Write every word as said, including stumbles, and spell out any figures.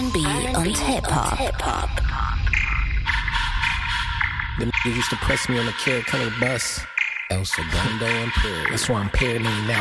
and B und Hip-Hop. The nigga used to press me on the Carrot County bus. El Segundo and Perry. That's why I'm paranoid now.